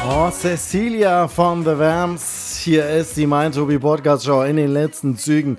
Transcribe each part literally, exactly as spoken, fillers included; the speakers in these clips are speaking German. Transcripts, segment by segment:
Oh, Cecilia von The Vamps. Hier ist die Mein Tobi Podcast Show in den letzten Zügen.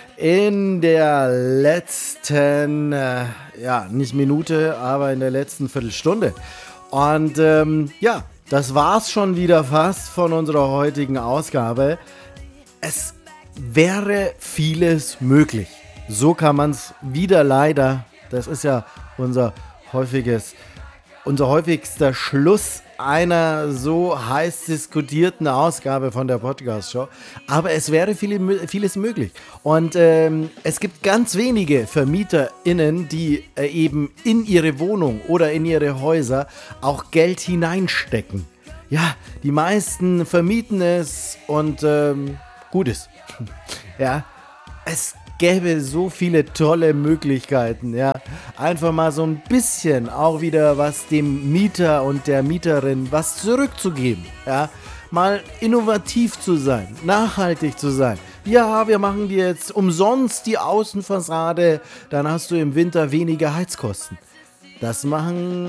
In der letzten, äh, ja, nicht Minute, aber in der letzten Viertelstunde. Und ähm, ja, das war's schon wieder fast von unserer heutigen Ausgabe. Es wäre vieles möglich. So kann man es wieder leider, das ist ja unser häufiges, unser häufigster Schluss einer so heiß diskutierten Ausgabe von der Podcast-Show. Aber es wäre viele, vieles möglich. Und ähm, es gibt ganz wenige VermieterInnen, die äh, eben in ihre Wohnung oder in ihre Häuser auch Geld hineinstecken. Ja, die meisten vermieten es und ähm, gut ist. Ja, es gäbe so viele tolle Möglichkeiten, ja. Einfach mal so ein bisschen auch wieder was dem Mieter und der Mieterin was zurückzugeben, ja. Mal innovativ zu sein, nachhaltig zu sein. Ja, wir machen dir jetzt umsonst die Außenfassade, dann hast du im Winter weniger Heizkosten. Das machen,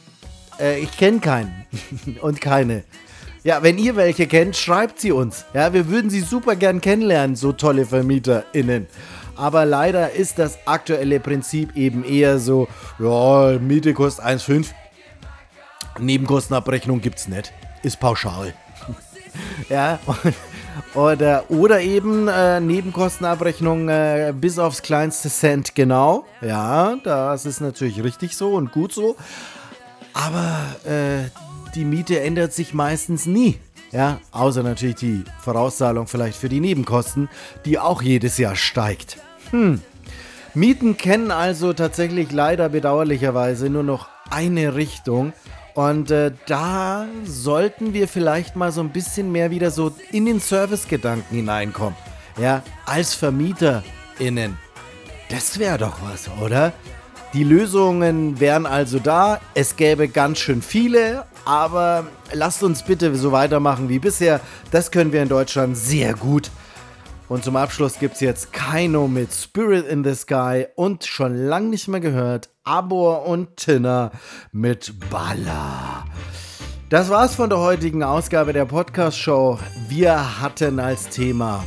äh, ich kenne keinen und keine. Ja, wenn ihr welche kennt, schreibt sie uns. Ja, wir würden sie super gern kennenlernen, so tolle VermieterInnen. Aber leider ist das aktuelle Prinzip eben eher so, ja, Miete kostet eins Komma fünf, Nebenkostenabrechnung gibt's nicht, ist pauschal. Ja, und, oder, oder eben äh, Nebenkostenabrechnung äh, bis aufs kleinste Cent genau. Ja, das ist natürlich richtig so und gut so. Aber äh, die Miete ändert sich meistens nie. Ja, außer natürlich die Vorauszahlung vielleicht für die Nebenkosten, die auch jedes Jahr steigt. Hm. Mieten kennen also tatsächlich leider bedauerlicherweise nur noch eine Richtung. Und äh, da sollten wir vielleicht mal so ein bisschen mehr wieder so in den Servicegedanken hineinkommen. Ja, als VermieterInnen. Das wäre doch was, oder? Die Lösungen wären also da. Es gäbe ganz schön viele, aber lasst uns bitte so weitermachen wie bisher. Das können wir in Deutschland sehr gut. Und zum Abschluss gibt es jetzt Kaino mit Spirit in the Sky und schon lang nicht mehr gehört Abor und Tinner mit Balla. Das war's von der heutigen Ausgabe der Podcast-Show. Wir hatten als Thema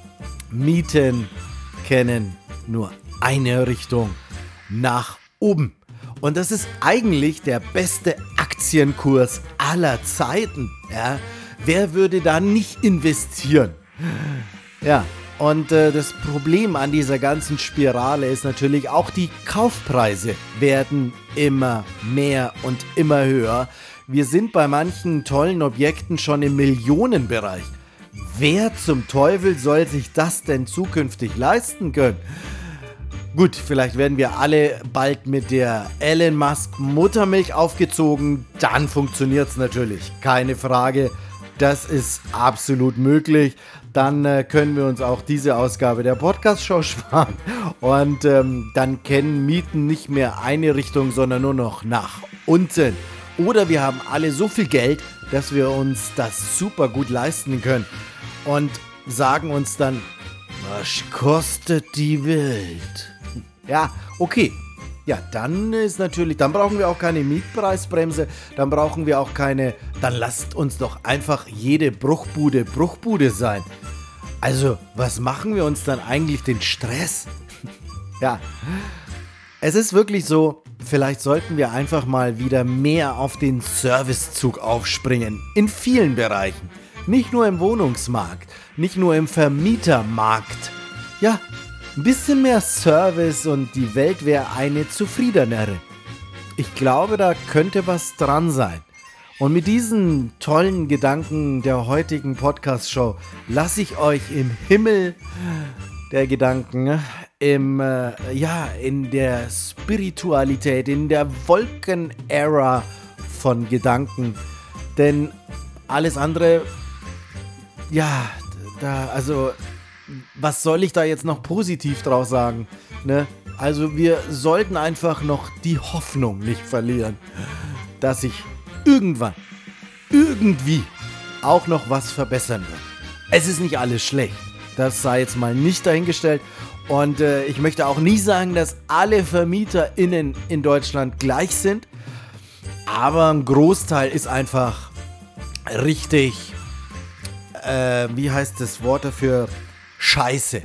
Mieten kennen nur eine Richtung. Nach oben. Und das ist eigentlich der beste Aktienkurs aller Zeiten. Ja? Wer würde da nicht investieren? Ja, und äh, das Problem an dieser ganzen Spirale ist natürlich auch, die Kaufpreise werden immer mehr und immer höher. Wir sind bei manchen tollen Objekten schon im Millionenbereich. Wer zum Teufel soll sich das denn zukünftig leisten können? Gut, vielleicht werden wir alle bald mit der Elon Musk Muttermilch aufgezogen. Dann funktioniert es natürlich, keine Frage. Das ist absolut möglich. Dann äh, können wir uns auch diese Ausgabe der Podcast-Show sparen. Und ähm, dann kennen Mieten nicht mehr eine Richtung, sondern nur noch nach unten. Oder wir haben alle so viel Geld, dass wir uns das super gut leisten können. Und sagen uns dann, was kostet die Welt? Ja, okay. Ja, dann ist natürlich, dann brauchen wir auch keine Mietpreisbremse, dann brauchen wir auch keine, dann lasst uns doch einfach jede Bruchbude Bruchbude sein. Also, was machen wir uns dann eigentlich den Stress? Ja, es ist wirklich so, vielleicht sollten wir einfach mal wieder mehr auf den Servicezug aufspringen, in vielen Bereichen. Nicht nur im Wohnungsmarkt, nicht nur im Vermietermarkt. Ja, ein bisschen mehr Service und die Welt wäre eine zufriedenere. Ich glaube, da könnte was dran sein. Und mit diesen tollen Gedanken der heutigen Podcast-Show lasse ich euch im Himmel der Gedanken, im, äh, ja, in der Spiritualität, in der Wolken-Ära von Gedanken. Denn alles andere, ja, da, also... was soll ich da jetzt noch positiv draus sagen? Ne? Also wir sollten einfach noch die Hoffnung nicht verlieren, dass sich irgendwann, irgendwie auch noch was verbessern wird. Es ist nicht alles schlecht, das sei jetzt mal nicht dahingestellt. Und äh, ich möchte auch nie sagen, dass alle VermieterInnen in Deutschland gleich sind. Aber ein Großteil ist einfach richtig, äh, wie heißt das Wort dafür? Scheiße.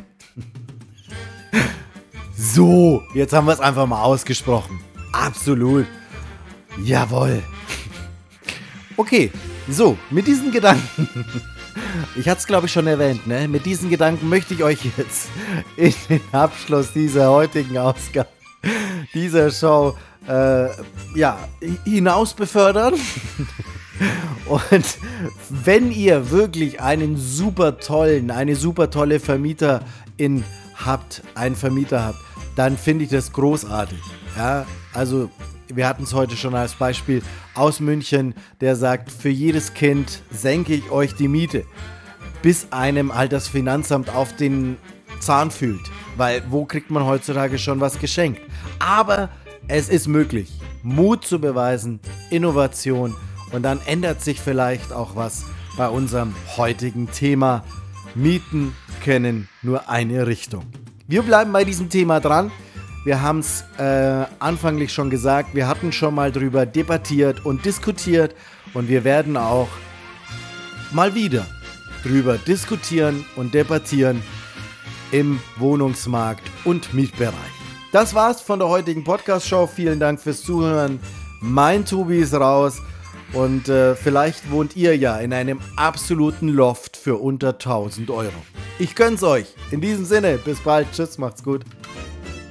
So, jetzt haben wir es einfach mal ausgesprochen. Absolut. Jawohl. Okay, so, mit diesen Gedanken, ich hatte es glaube ich schon erwähnt, ne? Mit diesen Gedanken möchte ich euch jetzt in den Abschluss dieser heutigen Ausgabe, dieser Show, äh, ja, hinaus befördern. Und wenn ihr wirklich einen super tollen, eine super tolle Vermieterin habt, einen Vermieter habt, dann finde ich das großartig. Ja, also wir hatten es heute schon als Beispiel aus München, der sagt, für jedes Kind senke ich euch die Miete, bis einem halt das Finanzamt auf den Zahn fühlt. Weil wo kriegt man heutzutage schon was geschenkt? Aber es ist möglich, Mut zu beweisen, Innovation, und dann ändert sich vielleicht auch was bei unserem heutigen Thema. Mieten kennen nur eine Richtung. Wir bleiben bei diesem Thema dran. Wir haben es äh, anfänglich schon gesagt, wir hatten schon mal drüber debattiert und diskutiert und wir werden auch mal wieder drüber diskutieren und debattieren im Wohnungsmarkt und Mietbereich. Das war's von der heutigen Podcast-Show. Vielen Dank fürs Zuhören. Mein Tobi ist raus und äh, vielleicht wohnt ihr ja in einem absoluten Loft für unter tausend Euro. Ich gönn's euch. In diesem Sinne, bis bald. Tschüss, macht's gut.